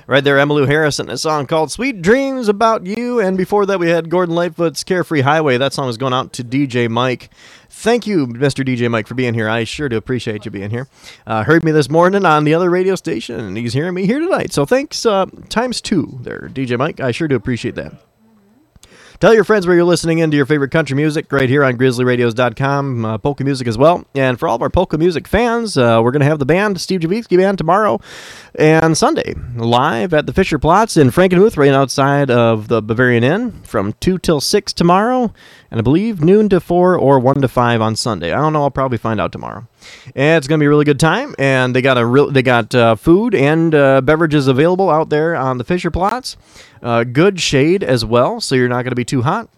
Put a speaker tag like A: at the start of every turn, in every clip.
A: Right there, Emmylou Harris and a song called Sweet Dreams About You. And before that, we had Gordon Lightfoot's Carefree Highway. That song was going out to DJ Mike. Thank you, Mr. DJ Mike, for being here. I sure do appreciate you being here. Heard me this morning on the other radio station, and he's hearing me here tonight. So thanks times two there, DJ Mike. I sure do appreciate that. Tell your friends where you're listening into your favorite country music right here on grizzlyradios.com, polka music as well. And for all of our polka music fans, we're going to have the band, Steve Javitsky Band, tomorrow and Sunday, live at the Fisher Platz in Frankenmuth, right outside of the Bavarian Inn, from 2 till 6 tomorrow, and I believe noon to 4 or 1 to 5 on Sunday. I don't know. I'll probably find out tomorrow. And it's going to be a really good time, and they got food and beverages available out there on the Fisher Platz. Good shade as well, so you're not going to be too hot.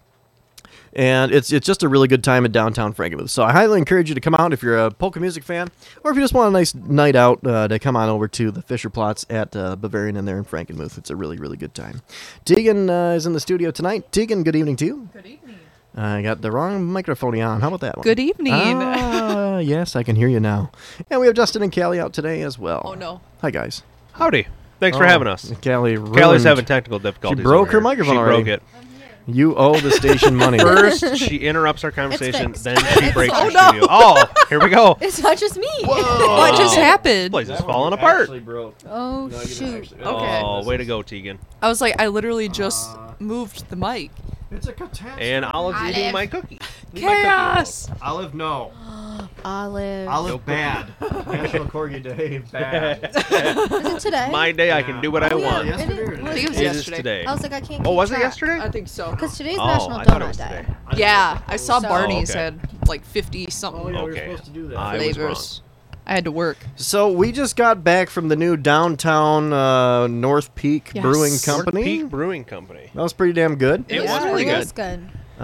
A: And it's just a really good time in downtown Frankenmuth. So I highly encourage you to come out if you're a polka music fan, or if you just want a nice night out to come on over to the Fisher Platz at Bavarian Inn there in Frankenmuth. It's a really, really good time. Tegan is in the studio tonight. Tegan, good evening to you.
B: Good evening.
A: I got the wrong microphone on. How about that one?
B: Good evening.
A: Yes, I can hear you now. And we have Justin and Callie out today as well.
B: Oh, no.
A: Hi, guys.
C: Howdy. Thanks for having us.
A: Callie's
C: having technical difficulties.
A: She broke her
C: over here.
A: microphone
C: She
A: already.
C: broke it.
A: You owe the station money.
C: First, she interrupts our conversation,
D: fixed.
C: then she breaks
D: Oh,
C: our
D: no.
C: studio. Oh, here we go.
D: It's not just me.
B: What just happened?
C: Place is falling apart.
D: Oh, shoot.
B: Okay.
C: Oh, way to go, Tegan.
B: I was like, I literally just moved the mic.
A: It's a catastrophe.
C: And Olive's eating
D: Olive.
C: my cookie. Leave my cookie
B: Chaos!
A: Olive, no.
D: Olive.
A: Olive, bad. National Corgi Day, bad.
D: Is it today?
C: alone. My day, I can do what I
D: Oh, yeah.
C: want.
A: Yesterday or
D: It
B: I think it was
C: It is
B: yesterday.
C: today.
D: I was like, I can't.
C: Oh, was it yesterday?
B: I think so.
D: Because today's
C: Oh,
D: National
C: I thought it
D: Donut
C: was
D: Day.
C: today.
B: Yeah, I saw
D: So-
B: Barney's
C: Oh, okay.
B: had like 50 something
A: Oh, yeah, we were
C: Okay.
A: supposed to do that.
C: I was wrong.
B: flavors. I had to work.
A: So we just got back from the new downtown North Peak
B: Yes.
A: Brewing
B: North
A: Company.
C: Peak Brewing Company.
A: That was pretty damn good.
C: It was
D: yeah,
C: pretty
D: it was good.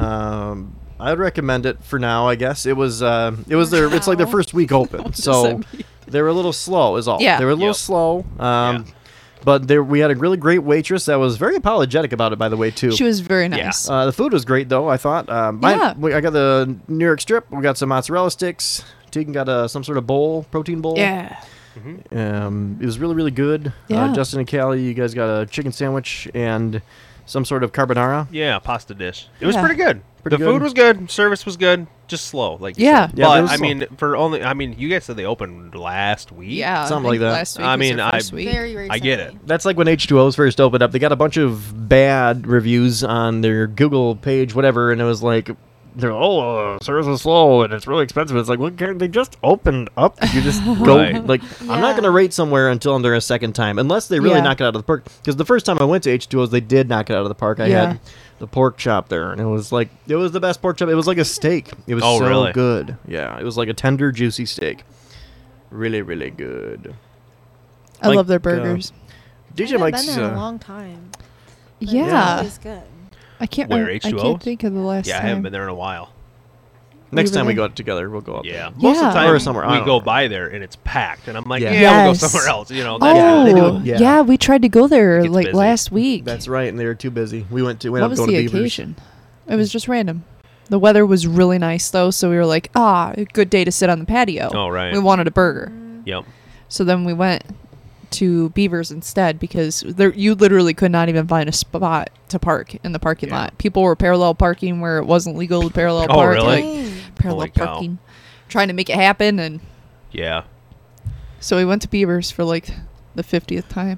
A: I'd recommend it for now. I guess it was their it's like their
D: Now.
A: first week open,
B: What does
A: so
B: that mean?
A: they were a little slow. Is all.
B: Yeah.
A: They were a little
C: Yep.
A: slow.
C: Yeah.
A: But we had a really great waitress that was very apologetic about it. By the way, too.
B: She was very
C: Yeah.
B: nice.
A: The food was great, though, I thought.
B: Yeah.
A: I got the New York strip. We got some mozzarella sticks. Tegan got some sort of protein bowl.
B: Yeah.
A: It was really, really good.
B: Yeah.
A: Justin and Callie, you guys got a chicken sandwich and some sort of carbonara.
C: Yeah, pasta dish. It was
B: Yeah.
C: pretty good.
A: Pretty
C: The
A: good.
C: food was good. Service was good. Just slow, like you
B: Yeah.
C: said.
A: Yeah, it was
C: But I
A: slow.
C: mean, you guys said they opened last week.
B: Yeah.
A: Something
B: I
A: like
B: think
A: that.
B: Last week
C: I
B: was
C: mean,
B: their
C: I-
B: first week.
D: Very recently.
C: I get it.
A: That's like when H2O's first opened up. They got a bunch of bad reviews on their Google page, whatever, and it was like, service is slow and it's really expensive. It's like, well, they just opened up. You just go,
C: Right.
A: like, I'm not
D: Yeah.
A: going to rate somewhere until I'm there a second time, unless they really
B: Yeah.
A: knock it out of the park. Because the first time I went to H2O's, they did knock it out of the park. I
B: Yeah.
A: had the pork chop there, and it was the best pork chop. It was like a steak. It was
C: Oh,
A: so
C: really?
A: good. Yeah, it was like a tender, juicy steak. Really, really good.
B: I
A: Like,
B: love their burgers.
A: DJ
D: I haven't
A: Mike's.
D: been there in a long time. but
B: Yeah.
D: It's good.
B: I can't.
C: Where,
B: I
C: H2O?
B: can't think of the last
C: Yeah, I
B: time.
C: haven't been there in a while.
A: Next
B: We were
A: time we
B: there.
A: go out together, we'll go up.
C: Yeah.
A: there.
C: Most of the
B: Yeah.
A: Or
C: time
A: somewhere, I
C: we
A: don't
C: go
A: know.
C: by there and it's packed, and I'm like,
A: Yeah.
C: yeah, we'll go
B: Yes.
C: somewhere else. You know.
B: Oh,
A: they do.
B: yeah.
A: Yeah.
B: We tried to go there
C: It gets
B: like
C: busy.
B: last week.
A: That's right, and they were too busy. We went
B: what
A: up
B: was
A: going
B: the
A: to Beavers.
B: occasion? It was just random. The weather was really nice though, so we were like, a good day to sit on the patio.
C: Oh, right.
B: We wanted a burger,
C: Yep.
B: so then we went to Beavers instead because you literally could not even find a spot to park in the parking
C: Yeah.
B: lot. People were parallel parking where it wasn't legal to parallel
C: Oh,
B: park.
C: really?
B: Like,
D: Dang.
B: parallel
C: Holy cow.
B: parking, trying to make it happen, and
C: Yeah.
B: so we went to Beavers for like the 50th time,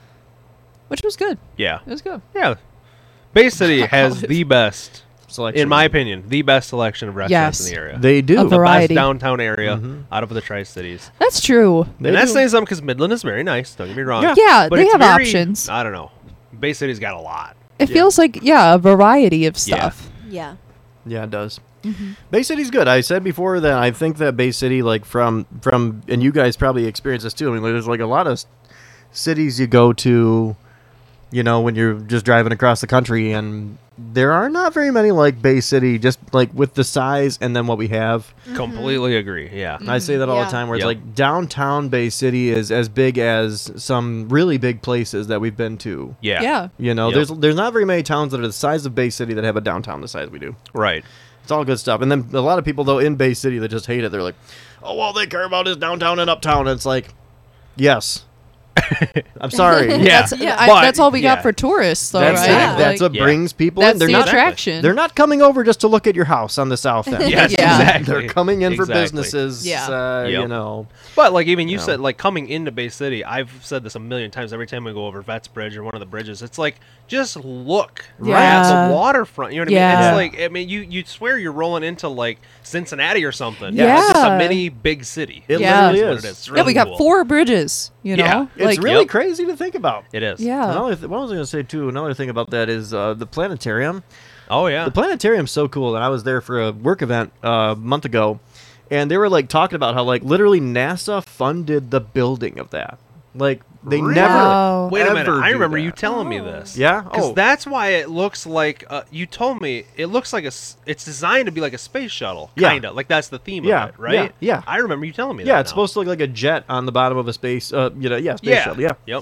B: which was good.
C: Yeah.
B: It was good.
C: Yeah. Bay City has the best,
A: Selection.
C: in my opinion, the best selection of restaurants
B: Yes.
C: in the area.
A: They do.
B: A
C: The
B: variety.
C: best downtown area
A: Mhm.
C: out of the Tri-Cities.
B: That's true.
A: They
C: And that's
A: do.
C: saying something because Midland is very nice. Don't get me wrong.
A: Yeah.
B: Yeah,
C: But
B: they
C: it's
B: have
C: very-
B: options.
C: I don't know. Bay City's got a lot.
B: It
A: Yeah.
B: feels like a variety of
C: Yeah.
B: stuff.
D: Yeah.
A: Yeah, it does. Bay City's good. I said before that I think that Bay City, like from, and you guys probably experience this too. I mean, there's like a lot of cities you go to, you know, when you're just driving across the country, and there are not very many like Bay City, just like with the size and then what we have.
C: Completely agree. Yeah.
A: I say that all the
D: Yeah.
A: time, where it's
C: Yep.
A: like downtown Bay City is as big as some really big places that we've been to.
C: Yeah.
B: Yeah.
A: You know,
C: Yep.
A: there's not very many towns that are the size of Bay City that have a downtown the size we do.
C: Right.
A: It's all good stuff. And then a lot of people, though, in Bay City that just hate it. They're like, oh, all they care about is downtown and uptown. And it's like, yes. I'm sorry.
C: Yeah. But-
B: that's all we got
C: yeah.
B: for tourists, though,
A: That's
B: right?
A: it. That's
B: Like,
A: what
C: Yeah.
A: brings people
B: that's
A: in. They're
B: the
A: not.
B: attraction.
A: They're not coming over just to look at your house on the south end.
C: Yes,
B: Yeah.
C: exactly.
A: They're coming in for
C: Exactly.
A: businesses.
B: Yeah.
A: You
C: Yep.
A: know.
C: But like even you
A: No.
C: said, like coming into Bay City, I've said this a million times. Every time we go over Vets Bridge or one of the bridges, it's like just look at
B: Yeah.
C: the waterfront. You know what
B: Yeah.
C: I mean?
A: Yeah.
C: It's like I mean you swear you're rolling into like Cincinnati or something.
B: Yeah.
C: It's just a mini big city.
A: It
B: Yeah.
A: literally
C: That's what
A: is.
C: it is. It's
B: yeah,
C: really
B: we got
C: cool.
B: 4 bridges. You know,
C: Yeah.
A: It's
B: like
A: really
C: Yep.
A: crazy to think about.
C: It is.
B: yeah.
A: What was I going to say too? Another thing about that is the planetarium.
C: Oh yeah.
A: The planetarium's so cool, and I was there for a work event a month ago, and they were like talking about how like literally NASA funded the building of that. Like they
C: Really?
A: never.
B: Wow.
C: Wait a minute.
A: ever
C: I
A: do
C: remember
A: that.
C: you telling me
D: Oh.
C: this.
A: Yeah.
C: Because
A: Oh,
C: that's why it looks like you told me it looks like it's designed to be like a space shuttle,
A: Yeah.
C: kind of like that's the theme
A: Yeah,
C: of it, right?
A: yeah.
C: I remember you telling me that.
A: yeah. It's
C: now.
A: supposed to look like a jet on the bottom of a space. Yeah, space
C: Yeah.
A: shuttle. Yeah.
C: Yep.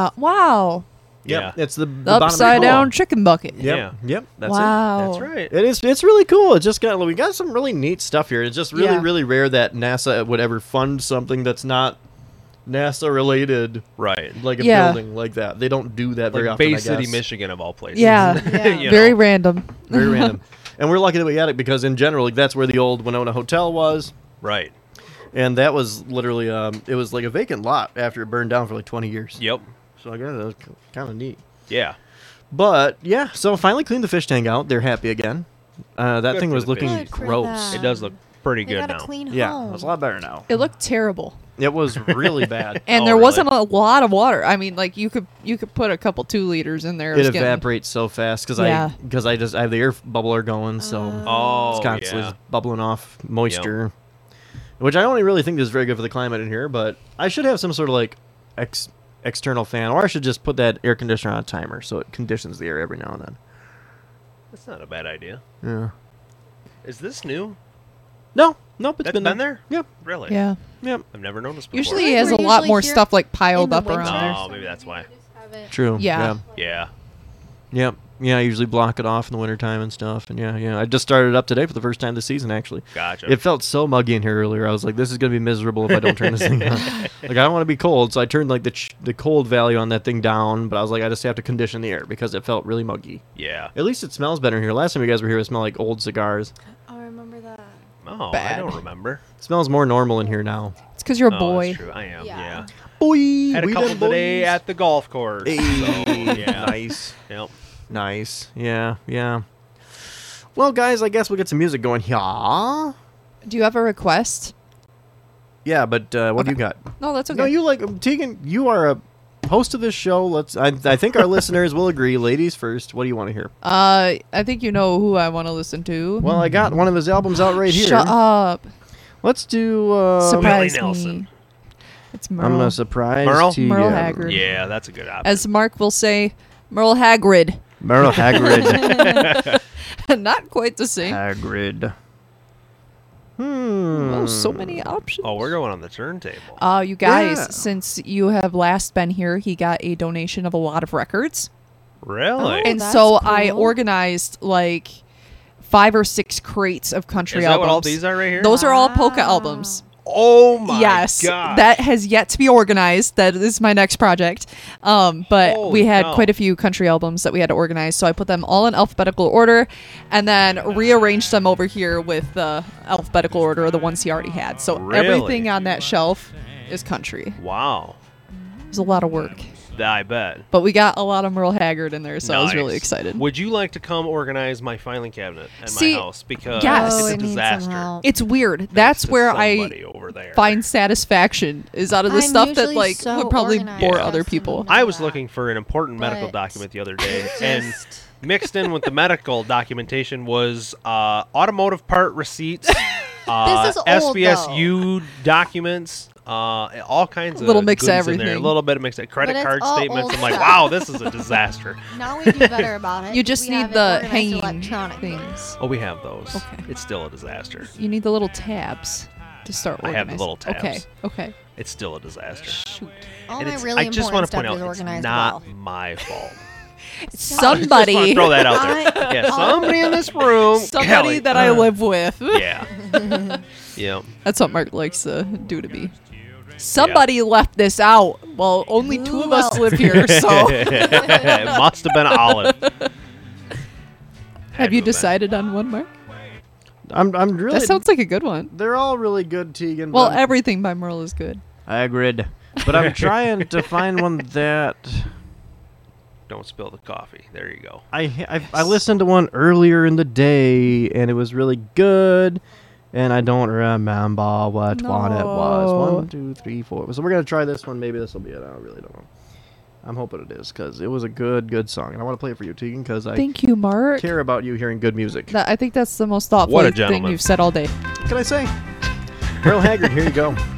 B: Wow.
A: Yep.
C: Yeah.
A: It's the
B: The
A: bottom of
B: upside
A: the
B: down chicken bucket.
A: Yep.
C: Yeah.
A: Yep. That's
B: Wow.
C: That's right.
A: it. It is. It's really cool. It's just got. We got some really neat stuff here. It's just really,
B: Yeah.
A: really rare that NASA would ever fund something that's not NASA related,
C: Right.
A: like a
B: Yeah.
A: building like that. They don't do that very
C: Like
A: often.
C: Bay
A: I
C: City,
A: guess.
C: Michigan, of all places.
B: Yeah.
D: Yeah.
C: You
B: Very
C: know.
B: random.
A: Very random. And we're lucky that we had it because in general, like that's where the old Winona Hotel was,
C: Right.
A: and that was literally it was like a vacant lot after it burned down for like 20 years.
C: Yep.
A: So I guess that was kind of neat.
C: Yeah.
A: But yeah, so finally cleaned the fish tank out. They're happy again. That
C: Good
A: thing
C: for
A: was
C: the
A: looking
C: fish.
D: Good for
A: gross.
D: them.
C: It does look pretty
D: They
C: good
D: got a
C: now.
D: clean
A: Yeah,
D: home.
A: it's a lot better now.
B: It looked terrible.
A: It was really bad.
B: And
C: Oh,
B: there
C: really?
B: wasn't a lot of water. I mean, like you could put a couple 2 liters in there.
A: It
B: was getting-
A: evaporates so fast because
B: Yeah.
A: I have the air bubbler going, so
C: Oh,
A: it's constantly
C: yeah.
A: just bubbling off moisture, which I only really think is very good for the climate in here. But I should have some sort of like external fan, or I should just put that air conditioner on a timer so it conditions the air every now and then.
C: That's not a bad idea.
A: Yeah.
C: Is this new?
A: No, nope, it's
C: That's
A: been
C: been there?
A: Yep,
C: Really?
B: Yeah.
A: yep.
C: I've never noticed before.
B: Usually
D: We're
B: he has a lot
D: usually
B: more
D: here
B: stuff like
D: in
B: piled
D: the
B: up
D: winter.
B: around there.
C: Oh, maybe that's why.
A: True.
B: Yeah.
C: Yeah.
A: Yep. Yeah, I usually block it off in the wintertime and stuff. And yeah. I just started it up today for the first time this season, actually.
C: Gotcha.
A: It felt so muggy in here earlier. I was like, this is going to be miserable if I don't turn this thing on. Like, I don't want to be cold. So I turned, like, the cold value on that thing down. But I was like, I just have to condition the air because it felt really muggy.
C: yeah.
A: At least it smells better in here. Last time you guys were here, it smelled like old cigars.
D: I remember that.
C: Oh, I
B: Bad.
C: don't remember.
A: It smells more normal in here now.
B: It's because you're a
C: Oh,
B: boy.
C: that's true. I am.
D: Yeah.
C: Yeah.
A: Boy!
C: Had a
A: we
C: couple
A: done
C: today
A: boys.
C: at the golf course.
A: Hey,
C: So, yeah.
A: nice.
C: Yep.
A: Nice. Yeah. Well, guys, I guess we'll get some music going here.
B: Do you have a request?
A: Yeah, but what do you got?
B: No, that's okay.
A: No, you like Tegan. You are a host of this show. I think our listeners will agree. Ladies first. What do you want to hear?
B: I think you know who I want to listen to.
A: Well, I got one of his albums out right here.
B: Shut up.
A: Let's do.
B: Surprise
C: Nelson.
B: me. It's
A: I'm
B: Merle.
A: gonna surprise
C: Merle?
A: Tegan.
B: Merle Haggard.
C: Yeah, that's a good option.
B: As Mark will say, Merle Hagrid.
A: Merle Hagrid.
B: Not quite the same.
A: Hagrid.
B: Oh, so many options.
C: Oh, we're going on the turntable.
B: You guys,
A: Yeah.
B: since you have last been here, he got a donation of a lot of records.
C: Really?
D: Oh,
B: And
D: that's
B: so I
D: cool.
B: organized like 5 or 6 crates of country
C: Is that
B: albums.
C: what all these are right here?
B: Those are all polka
D: Wow.
B: albums.
C: Oh my
B: Yes,
C: god.
B: that has yet to be organized. That is my next project. But
C: Holy
B: we had
C: cow.
B: quite a few country albums that we had to organize, so I put them all in alphabetical order, and then rearranged them over here with the alphabetical order of the ones he already had. So
C: Really?
B: everything on that shelf is country.
C: Wow.
B: It was a lot of work,
C: I bet.
B: but we got a lot of Merle Haggard in there, so I was really
C: Nice.
B: excited.
C: Would you like to come organize my filing cabinet at
B: See,
C: my house? Because
B: yes.
D: Oh,
C: it's a
D: it needs some
C: disaster.
D: help.
B: It's weird.
C: Thanks
B: That's
C: to
B: where I
C: somebody over there.
B: find satisfaction is out of the
D: I'm
B: stuff that
D: usually
B: like
D: so
B: would probably
D: organized.
B: bore
C: Yeah.
B: other people.
C: I was looking for an important medical
D: But
C: document the other day,
D: Just-
C: and mixed in with the medical documentation was automotive part receipts,
D: This is old,
C: SBSU documents, all kinds of
B: Little mix of
C: goodies in there. A
B: everything.
C: little bit of mix of credit
D: But it's
C: card
D: all
C: statements.
D: old
C: I'm like,
D: stuff.
C: wow, this is a disaster.
D: Now we do better about it.
B: You just
D: We
B: need
D: have it
B: the
D: organized
B: hanging
D: electronically.
B: things.
C: Oh, we have those.
B: Okay.
C: It's still a disaster.
B: You need the little tabs to start
C: I
B: organizing.
C: have the little tabs.
B: Okay. Okay.
C: It's still a disaster.
B: Shoot.
D: All
C: And
D: my
C: it's,
D: really
C: I just want
D: important
C: to point
D: stuff
C: out,
D: is
C: it's
D: organized
C: not
D: well.
C: my fault.
B: Somebody.
C: Just want to throw that out there.
D: I-
C: Yeah, somebody in this room.
B: Somebody
C: Kelly.
B: that I live with.
C: Yeah. Yeah.
B: That's what Mark likes to do to me. Somebody left this out. Well, only two of us live here, so.
C: It must have been Olive.
B: Have you decided on one, Mark?
A: I'm really.
B: That sounds like a good one.
A: They're all really good, Tegan.
B: Well,
A: but
B: everything by Merle is good.
A: I agreed. But I'm trying to find one that
C: Don't spill the coffee. There you go.
A: I listened to one earlier in the day, and it was really good. And I don't remember what one it was. 1, 2, 3, 4. So we're gonna try this one. Maybe this will be it. I really don't know. I'm hoping it is because it was a good song, and I want to play it for you, Tegan, because I
B: Thank you, Mark.
A: care about you hearing good music.
B: I think that's the most thoughtful
C: What a
B: thing
C: gentleman.
B: you've said all day.
A: What can I say? Merle Haggard, here you go.